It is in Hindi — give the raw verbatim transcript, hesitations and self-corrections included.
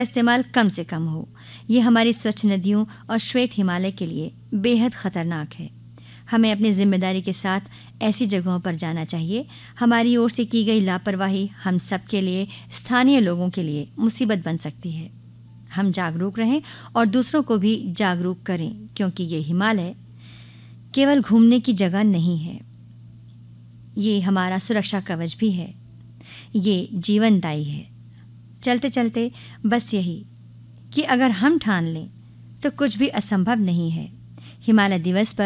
इस्तेमाल कम से कम हो। ये हमारी स्वच्छ नदियों और श्वेत हिमालय के लिए बेहद खतरनाक है। हमें अपनी जिम्मेदारी के साथ ऐसी जगहों पर जाना चाहिए। हमारी ओर से की गई लापरवाही हम सब के लिए, स्थानीय लोगों के लिए मुसीबत बन सकती है। हम जागरूक रहें और दूसरों को भी जागरूक करें, क्योंकि ये हिमालय केवल घूमने की जगह नहीं है, ये हमारा सुरक्षा कवच भी है, ये जीवनदायी है। चलते चलते बस यही कि अगर हम ठान लें तो कुछ भी असंभव नहीं है। हिमालय दिवस पर